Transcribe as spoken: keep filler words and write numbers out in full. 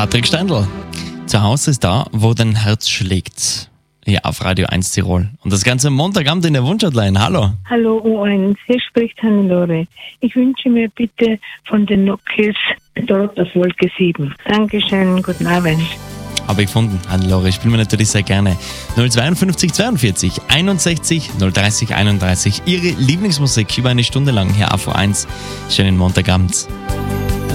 Patrick Steindl. Zu Hause ist da, wo dein Herz schlägt. Ja, auf Radio eins Tirol. Und das Ganze Montagabend in der Wunschhotline. Hallo. Hallo O eins, hier spricht Hannelore. Ich wünsche mir bitte von den Nokis dort auf Wolke sieben. Dankeschön, guten Abend. Habe ich gefunden, Hannelore. Ich spiele mir natürlich sehr gerne. null zweiundfünfzig zweiundvierzig einundsechzig null dreißig einunddreißig. Ihre Lieblingsmusik über eine Stunde lang hier auf O eins. Schönen Montagabend.